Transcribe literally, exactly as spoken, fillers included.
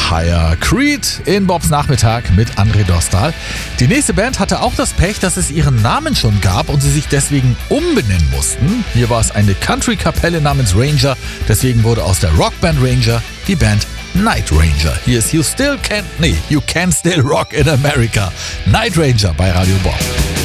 Higher. Creed in Bobs Nachmittag mit André Dostal. Die nächste Band hatte auch das Pech, dass es ihren Namen schon gab und sie sich deswegen umbenennen mussten. Hier war es eine Country-Kapelle namens Ranger, deswegen wurde aus der Rockband Ranger die Band Night Ranger. Hier ist You Still Can't, nee, You Can Still Rock in America. Night Ranger bei Radio Bob.